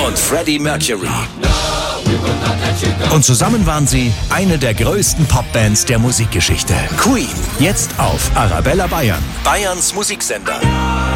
und Freddie Mercury. Und zusammen waren sie eine der größten Popbands der Musikgeschichte. Queen, jetzt auf Arabella Bayern, Bayerns Musiksender.